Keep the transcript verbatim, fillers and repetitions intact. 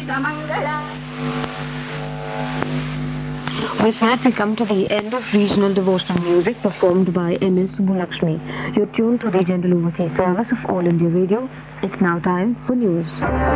With that, we come to the end of regional devotional music performed by M S Subulakshmi. You're tuned to the General Overseas Service of All India Radio. It's now time for news.